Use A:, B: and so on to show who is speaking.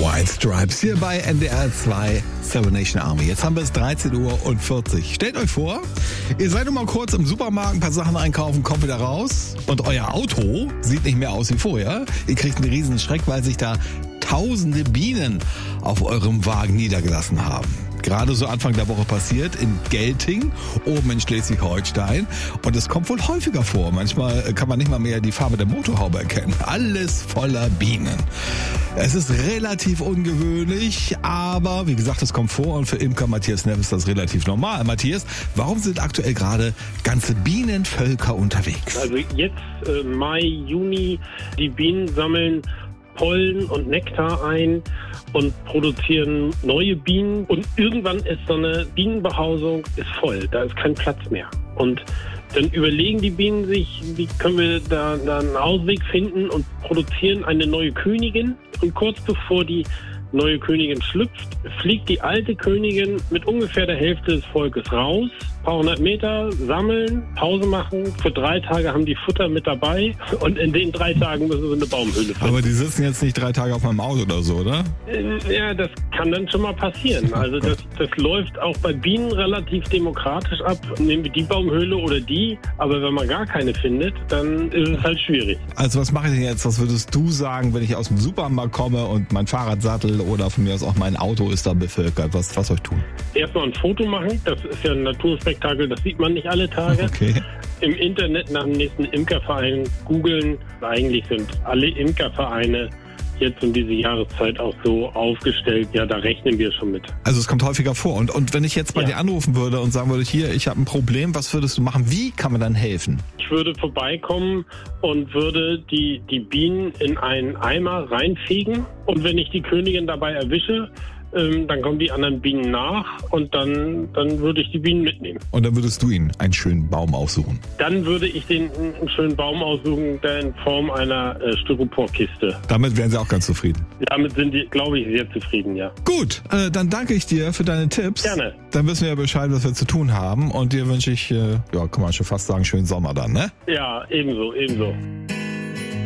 A: White Stripes hier bei NDR 2 Seven Nation Army. Jetzt haben wir es 13:40 Uhr. Stellt euch vor, ihr seid nur mal kurz im Supermarkt, ein paar Sachen einkaufen, kommt wieder raus und euer Auto sieht nicht mehr aus wie vorher. Ihr kriegt einen riesen Schreck, weil sich da tausende Bienen auf eurem Wagen niedergelassen haben. Gerade so Anfang der Woche passiert in Gelting, oben in Schleswig-Holstein. Und es kommt wohl häufiger vor. Manchmal kann man nicht mal mehr die Farbe der Motorhaube erkennen. Alles voller Bienen. Es ist relativ ungewöhnlich, aber wie gesagt, es kommt vor. Und für Imker Matthias Neff ist das relativ normal. Matthias, warum sind aktuell gerade ganze Bienenvölker unterwegs?
B: Also jetzt Mai, Juni, die Bienen sammeln Pollen und Nektar ein und produzieren neue Bienen. Und irgendwann ist so eine Bienenbehausung ist voll. Da ist kein Platz mehr. Und dann überlegen die Bienen sich, wie können wir da einen Ausweg finden und produzieren eine neue Königin. Und kurz bevor die neue Königin schlüpft, fliegt die alte Königin mit ungefähr der Hälfte des Volkes raus. Ein paar hundert Meter sammeln, Pause machen. Für 3 Tage haben die Futter mit dabei. Und in den 3 Tagen müssen sie eine Baumhöhle finden.
A: Aber die sitzen jetzt nicht 3 Tage auf meinem Auto oder so, oder?
B: Ja, das kann dann schon mal passieren. Also das läuft auch bei Bienen relativ demokratisch ab. Nehmen wir die Baumhöhle oder die. Aber wenn man gar keine findet, dann ist es halt schwierig.
A: Also was mache ich denn jetzt? Was würdest du sagen, wenn ich aus dem Supermarkt komme und mein Fahrradsattel oder von mir aus auch mein Auto ist da bevölkert? Was soll ich tun?
B: Erstmal ein Foto machen. Das ist ja ein Naturspektakel. Das sieht man nicht alle Tage.
A: Okay.
B: Im Internet nach dem nächsten Imkerverein googeln. Eigentlich sind alle Imkervereine jetzt um diese Jahreszeit auch so aufgestellt. Ja, da rechnen wir schon mit.
A: Also es kommt häufiger vor. Und wenn ich jetzt bei dir anrufen würde und sagen würde, hier, ich habe ein Problem, was würdest du machen? Wie kann man dann helfen?
B: Ich würde vorbeikommen und würde die Bienen in einen Eimer reinfegen. Und wenn ich die Königin dabei erwische, dann kommen die anderen Bienen nach und dann würde ich die Bienen mitnehmen.
A: Und dann würdest du ihnen einen schönen Baum aussuchen?
B: Dann würde ich den einen schönen Baum aussuchen, der in Form einer Styroporkiste.
A: Damit wären sie auch ganz zufrieden?
B: Damit sind die, glaube ich, sehr zufrieden, ja.
A: Gut, dann danke ich dir für deine Tipps.
B: Gerne.
A: Dann wissen wir ja Bescheid, was wir zu tun haben. Und dir wünsche ich, kann man schon fast sagen, schönen Sommer dann, ne?
B: Ja, ebenso.